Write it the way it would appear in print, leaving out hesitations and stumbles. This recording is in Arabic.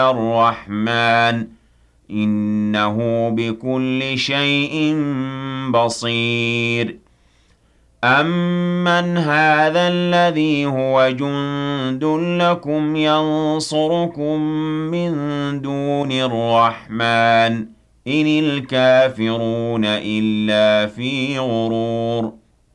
الرحمن إنه بكل شيء بصير أَمَّنْ هَٰذَا الَّذِي هُوَ جُندٌ لَّكُمْ يَنصُرُكُم مِّن دُونِ الرَّحْمَٰنِ ۚ إِنِ الْكَافِرُونَ إِلَّا فِي غُرُورٍ